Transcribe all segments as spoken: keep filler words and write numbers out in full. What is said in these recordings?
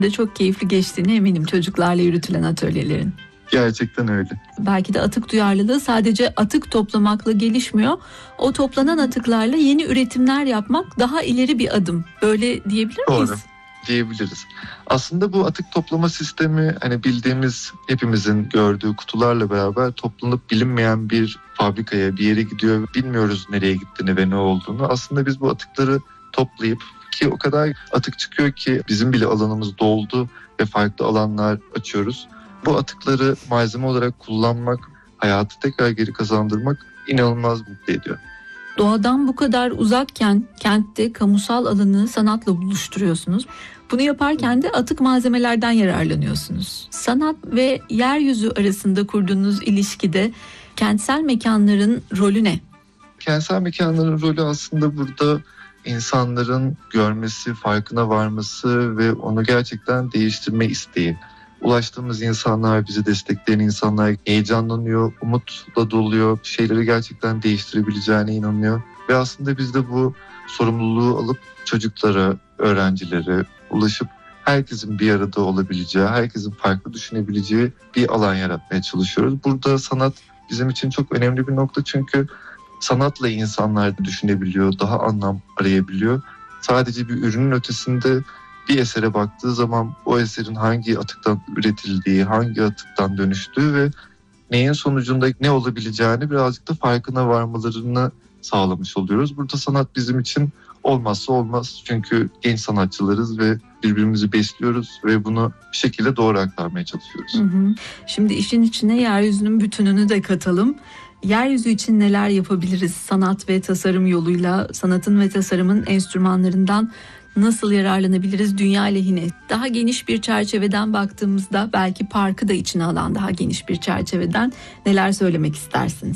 de çok keyifli geçtiğine eminim çocuklarla yürütülen atölyelerin. Gerçekten öyle. Belki de atık duyarlılığı sadece atık toplamakla gelişmiyor. O toplanan atıklarla yeni üretimler yapmak daha ileri bir adım. Böyle diyebilir miyiz? Doğru. Diyebiliriz. Aslında bu atık toplama sistemi hani bildiğimiz, hepimizin gördüğü kutularla beraber toplanıp bilinmeyen bir fabrikaya, bir yere gidiyor. Bilmiyoruz nereye gittiğini ve ne olduğunu. Aslında biz bu atıkları toplayıp, ki o kadar atık çıkıyor ki bizim bile alanımız doldu ve farklı alanlar açıyoruz. Bu atıkları malzeme olarak kullanmak, hayatı tekrar geri kazandırmak inanılmaz mutlu ediyor. Doğadan bu kadar uzakken kentte kamusal alanı sanatla buluşturuyorsunuz. Bunu yaparken de atık malzemelerden yararlanıyorsunuz. Sanat ve yeryüzü arasında kurduğunuz ilişkide kentsel mekanların rolü ne? Kentsel mekanların rolü aslında burada insanların görmesi, farkına varması ve onu gerçekten değiştirme isteği. Ulaştığımız insanlar, bizi destekleyen insanlar heyecanlanıyor, umutla doluyor, şeyleri gerçekten değiştirebileceğine inanıyor. Ve aslında biz de bu sorumluluğu alıp çocuklara, öğrencilere ulaşıp herkesin bir arada olabileceği, herkesin farklı düşünebileceği bir alan yaratmaya çalışıyoruz. Burada sanat bizim için çok önemli bir nokta, çünkü sanatla insanlar düşünebiliyor, daha anlam arayabiliyor. Sadece bir ürünün ötesinde bir esere baktığı zaman o eserin hangi atıktan üretildiği, hangi atıktan dönüştüğü ve neyin sonucunda ne olabileceğini birazcık da farkına varmalarını sağlamış oluyoruz. Burada sanat bizim için olmazsa olmaz. Çünkü genç sanatçılarız ve birbirimizi besliyoruz ve bunu bir şekilde doğru aktarmaya çalışıyoruz. Hı hı. Şimdi işin içine yeryüzünün bütününü de katalım. Yeryüzü için neler yapabiliriz sanat ve tasarım yoluyla? Sanatın ve tasarımın enstrümanlarından nasıl yararlanabiliriz dünya lehine? Daha geniş bir çerçeveden baktığımızda, belki parkı da içine alan daha geniş bir çerçeveden neler söylemek istersiniz?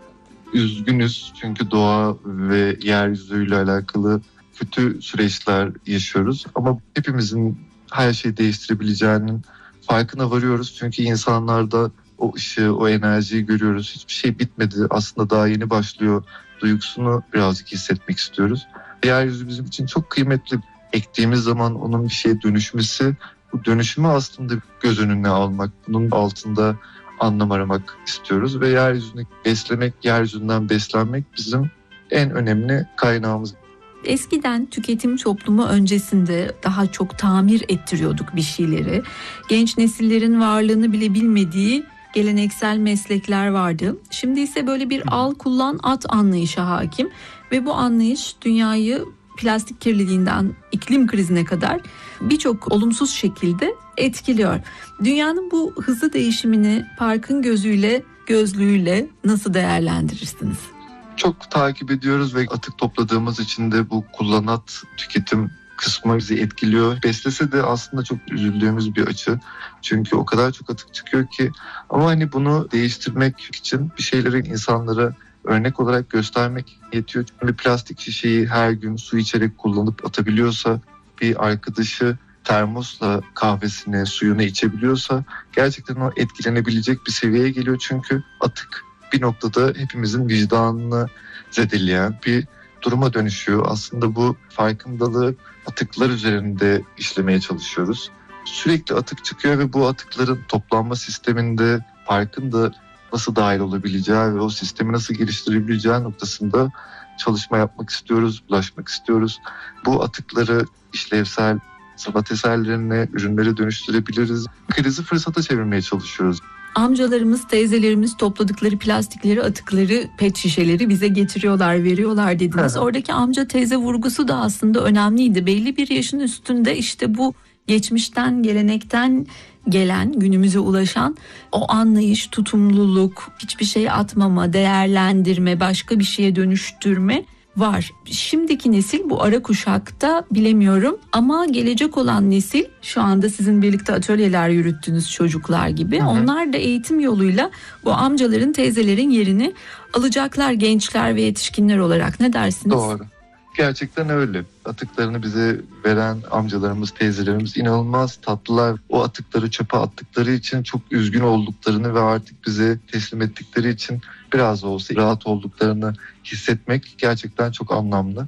Üzgünüz çünkü doğa ve yeryüzüyle alakalı kötü süreçler yaşıyoruz. Ama hepimizin her şeyi değiştirebileceğinin farkına varıyoruz. Çünkü insanlarda o ışığı, o enerjiyi görüyoruz. Hiçbir şey bitmedi, aslında daha yeni başlıyor duygusunu birazcık hissetmek istiyoruz. Yeryüzü bizim için çok kıymetli. Ektiğimiz zaman onun bir şeye dönüşmesi, bu dönüşümü aslında göz önüne almak, bunun altında anlam aramak istiyoruz ve yeryüzünü beslemek, yeryüzünden beslenmek bizim en önemli kaynağımız. Eskiden tüketim toplumu öncesinde daha çok tamir ettiriyorduk bir şeyleri. Genç nesillerin varlığını bile bilmediği geleneksel meslekler vardı. Şimdi ise böyle bir al kullan at anlayışı hakim ve bu anlayış dünyayı plastik kirliliğinden iklim krizine kadar birçok olumsuz şekilde etkiliyor. Dünyanın bu hızlı değişimini parkın gözüyle, gözlüğüyle nasıl değerlendirirsiniz? Çok takip ediyoruz ve atık topladığımız için de bu kullanat tüketim kısmı bizi etkiliyor. Beslese de aslında çok üzüldüğümüz bir açı. Çünkü o kadar çok atık çıkıyor ki. Ama hani bunu değiştirmek için bir şeyleri insanlara örnek olarak göstermek yetiyor. Bir plastik şişeyi her gün su içerek kullanıp atabiliyorsa, bir arkadaşı termosla kahvesini, suyunu içebiliyorsa gerçekten o etkilenebilecek bir seviyeye geliyor. Çünkü atık bir noktada hepimizin vicdanını zedeleyen bir duruma dönüşüyor. Aslında bu farkındalığı atıklar üzerinde işlemeye çalışıyoruz. Sürekli atık çıkıyor ve bu atıkların toplanma sisteminde parkın da nasıl dahil olabileceği ve o sistemi nasıl geliştirebileceği noktasında çalışma yapmak istiyoruz, ulaşmak istiyoruz. Bu atıkları işlevsel sanat eserlerine, ürünlere dönüştürebiliriz. Krizi fırsata çevirmeye çalışıyoruz. Amcalarımız, teyzelerimiz topladıkları plastikleri, atıkları, pet şişeleri bize getiriyorlar, veriyorlar dediniz. Oradaki amca teyze vurgusu da aslında önemliydi. Belli bir yaşın üstünde işte bu geçmişten, gelenekten gelen, günümüze ulaşan o anlayış, tutumluluk, hiçbir şey atmama, değerlendirme, başka bir şeye dönüştürme var. Şimdiki nesil, bu ara kuşakta bilemiyorum ama gelecek olan nesil, şu anda sizin birlikte atölyeler yürüttüğünüz çocuklar gibi, hı hı, onlar da eğitim yoluyla bu amcaların, teyzelerin yerini alacaklar gençler ve yetişkinler olarak. Ne dersiniz? Doğru. Gerçekten öyle. Atıklarını bize veren amcalarımız, teyzelerimiz inanılmaz tatlılar. O atıkları çöpe attıkları için çok üzgün olduklarını ve artık bize teslim ettikleri için biraz da olsa rahat olduklarını hissetmek gerçekten çok anlamlı.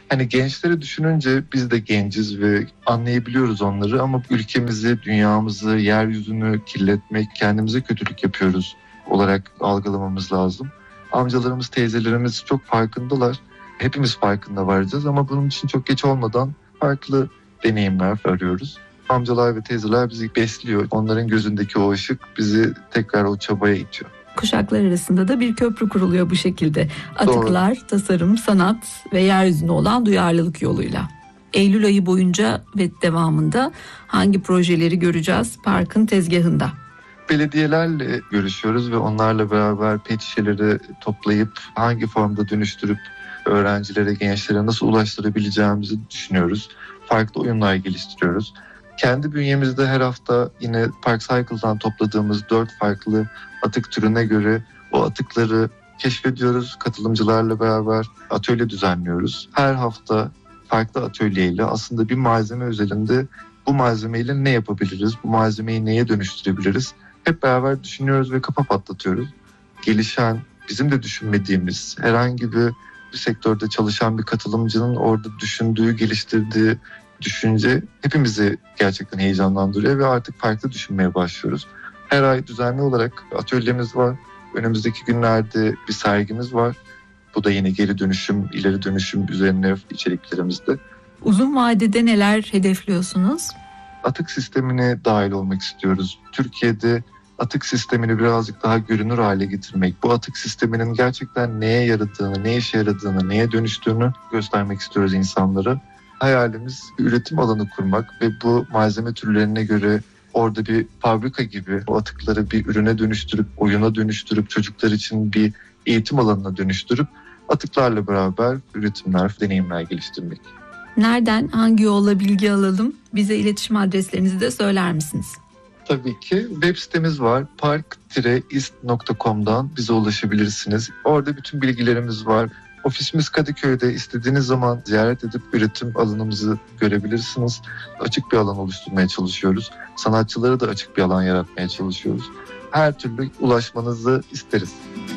Hani gençleri düşününce biz de genciz ve anlayabiliyoruz onları ama ülkemizi, dünyamızı, yeryüzünü kirletmek, kendimize kötülük yapıyoruz olarak algılamamız lazım. Amcalarımız, teyzelerimiz çok farkındalar. Hepimiz farkında varacağız ama bunun için çok geç olmadan farklı deneyimler arıyoruz. Amcalar ve teyzeler bizi besliyor. Onların gözündeki o ışık bizi tekrar o çabaya itiyor. Kuşaklar arasında da bir köprü kuruluyor bu şekilde. Atıklar, Doğru. tasarım, sanat ve yeryüzüne olan duyarlılık yoluyla. Eylül ayı boyunca ve devamında hangi projeleri göreceğiz parkın tezgahında? Belediyelerle görüşüyoruz ve onlarla beraber pet şişeleri toplayıp hangi formda dönüştürüp öğrencilere, gençlere nasıl ulaştırabileceğimizi düşünüyoruz. Farklı oyunlar geliştiriyoruz. Kendi bünyemizde her hafta yine Park Cycle'dan topladığımız dört farklı atık türüne göre o atıkları keşfediyoruz. Katılımcılarla beraber atölye düzenliyoruz. Her hafta farklı atölyeyle aslında bir malzeme üzerinde bu malzemeyle ne yapabiliriz, bu malzemeyi neye dönüştürebiliriz? Hep beraber düşünüyoruz ve kafa patlatıyoruz. Gelişen, bizim de düşünmediğimiz herhangi bir, bir sektörde çalışan bir katılımcının orada düşündüğü, geliştirdiği düşünce hepimizi gerçekten heyecanlandırıyor ve artık farklı düşünmeye başlıyoruz. Her ay düzenli olarak atölyemiz var. Önümüzdeki günlerde bir sergimiz var. Bu da yine geri dönüşüm, ileri dönüşüm üzerine içeriklerimizde. Uzun vadede neler hedefliyorsunuz? Atık sistemine dahil olmak istiyoruz. Türkiye'de atık sistemini birazcık daha görünür hale getirmek, bu atık sisteminin gerçekten neye yaradığını, ne işe yaradığını, neye dönüştüğünü göstermek istiyoruz insanlara. Hayalimiz bir üretim alanı kurmak ve bu malzeme türlerine göre orada bir fabrika gibi o atıkları bir ürüne dönüştürüp, oyuna dönüştürüp, çocuklar için bir eğitim alanına dönüştürüp atıklarla beraber üretimler, deneyimler geliştirmek. Nereden, hangi yolla bilgi alalım? Bize iletişim adreslerinizi de söyler misiniz? Tabii ki. Web sitemiz var. park ist nokta com'dan bize ulaşabilirsiniz. Orada bütün bilgilerimiz var. Ofisimiz Kadıköy'de, istediğiniz zaman ziyaret edip üretim alanımızı görebilirsiniz. Açık bir alan oluşturmaya çalışıyoruz. Sanatçılara da açık bir alan yaratmaya çalışıyoruz. Her türlü ulaşmanızı isteriz.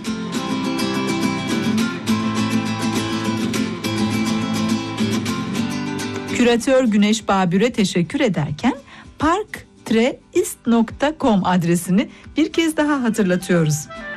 Küratör Güneş Babür'e teşekkür ederken park ist nokta com adresini bir kez daha hatırlatıyoruz.